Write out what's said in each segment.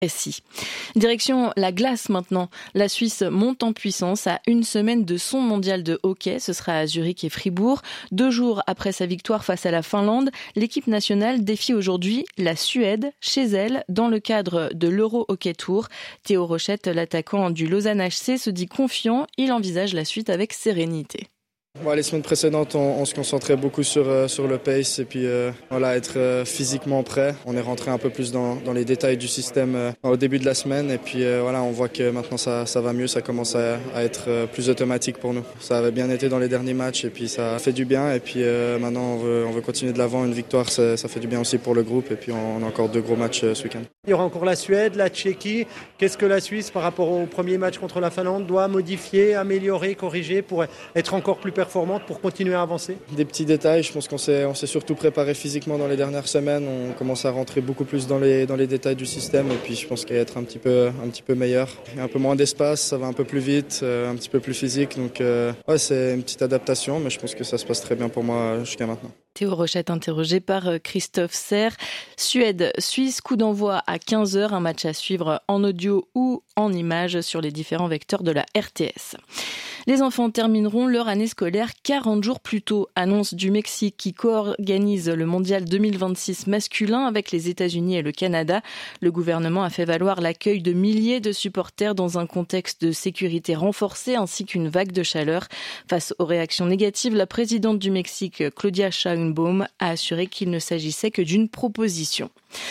Si. Direction la glace maintenant. La Suisse monte en puissance à une semaine de son mondial de hockey. Ce sera à Zurich et Fribourg. 2 jours après sa victoire face à la Finlande, l'équipe nationale défie aujourd'hui la Suède chez elle dans le cadre de l'Euro Hockey Tour. Théo Rochette, l'attaquant du Lausanne HC, se dit confiant. Il envisage la suite avec sérénité. Les semaines précédentes, on se concentrait beaucoup sur le pace et puis être physiquement prêt. On est rentré un peu plus dans les détails du système au début de la semaine et puis on voit que maintenant ça va mieux, ça commence à être plus automatique pour nous. Ça avait bien été dans les derniers matchs et puis ça fait du bien et puis maintenant on veut continuer de l'avant. Une victoire, ça fait du bien aussi pour le groupe et puis on a encore 2 gros matchs ce week-end. Il y aura encore la Suède, la Tchéquie. Qu'est-ce que la Suisse par rapport au premier match contre la Finlande doit modifier, améliorer, corriger pour être encore plus performante pour continuer à avancer? Des petits détails, je pense qu'on s'est surtout préparé physiquement dans les dernières semaines. On commence à rentrer beaucoup plus dans les détails du système et puis je pense qu'il va être un petit peu meilleur. Il y a un peu moins d'espace, ça va un peu plus vite, un petit peu plus physique. Donc c'est une petite adaptation, mais je pense que ça se passe très bien pour moi jusqu'à maintenant. Théo Rochette interrogé par Christophe Serre. Suède-Suisse, coup d'envoi à 15h, un match à suivre en audio ou en images sur les différents vecteurs de la RTS. Les enfants termineront leur année scolaire 40 jours plus tôt, annonce du Mexique qui co-organise le mondial 2026 masculin avec les États-Unis et le Canada. Le gouvernement a fait valoir l'accueil de milliers de supporters dans un contexte de sécurité renforcée ainsi qu'une vague de chaleur. Face aux réactions négatives, la présidente du Mexique, Claudia Sheinbaum, a assuré qu'il ne s'agissait que d'une proposition.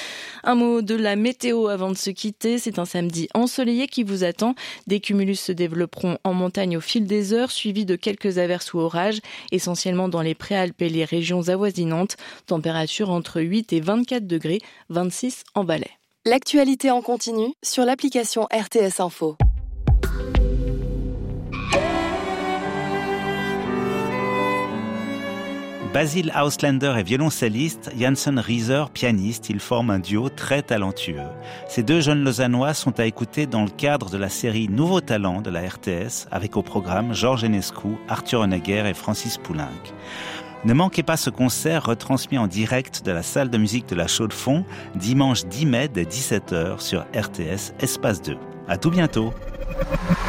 Un mot de la météo avant de se quitter. C'est un samedi ensoleillé qui vous attend. Des cumulus se développeront en montagne au fil des heures, suivis de quelques averses ou orages, essentiellement dans les Préalpes et les régions avoisinantes. Température entre 8 et 24 degrés, 26 en Valais. L'actualité en continu sur l'application RTS Info. Basil Auslander est violoncelliste, Janssen Rieser pianiste. Ils forment un duo très talentueux. Ces 2 jeunes Lausannois sont à écouter dans le cadre de la série Nouveaux Talents de la RTS, avec au programme Georges Enescu, Arthur Honegger et Francis Poulenc. Ne manquez pas ce concert retransmis en direct de la salle de musique de la Chaux-de-Fonds, dimanche 10 mai dès 17h sur RTS Espace 2. À tout bientôt.